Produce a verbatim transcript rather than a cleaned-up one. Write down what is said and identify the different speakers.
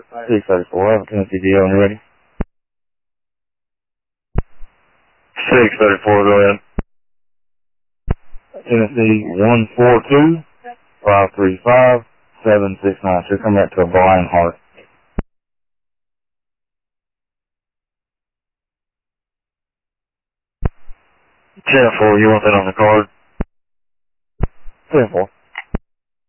Speaker 1: six thirty-four, I have a Tennessee D O when you're ready. six thirty-four, go ahead. Tennessee one four two, five three five, seven six nine. Should come back to a blind heart. ten four, you want that on the card? ten four.